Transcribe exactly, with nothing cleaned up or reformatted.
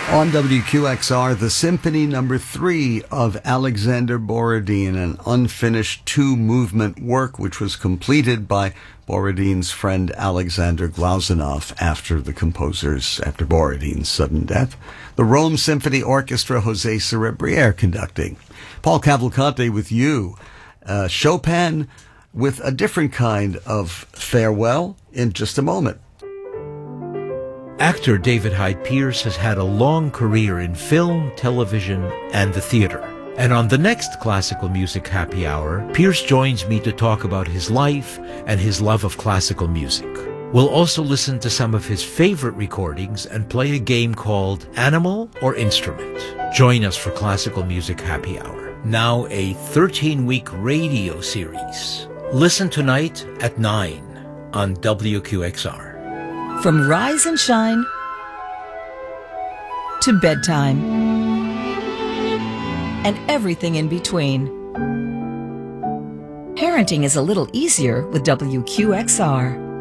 On W Q X R, the Symphony Number Three of Alexander Borodin, an unfinished two-movement work which was completed by Borodin's friend Alexander Glazunov after the composer's, after Borodin's sudden death. The Rome Symphony Orchestra, Jose Cerebriere conducting. Paul Cavalcante with you. Uh, Chopin with a different kind of farewell in just a moment. Actor David Hyde Pierce has had a long career in film, television, and the theater. And on the next Classical Music Happy Hour, Pierce joins me to talk about his life and his love of classical music. We'll also listen to some of his favorite recordings and play a game called Animal or Instrument. Join us for Classical Music Happy Hour, now a thirteen-week radio series. Listen tonight at nine on W Q X R. From rise and shine to bedtime and everything in between. Parenting is a little easier with W Q X R.